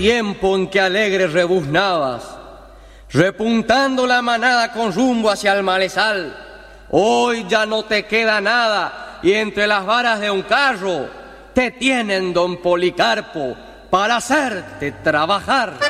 tiempo en que alegre rebuznabas, repuntando la manada con rumbo hacia el malezal. Hoy ya no te queda nada y entre las varas de un carro te tienen, don Policarpo, para hacerte trabajar.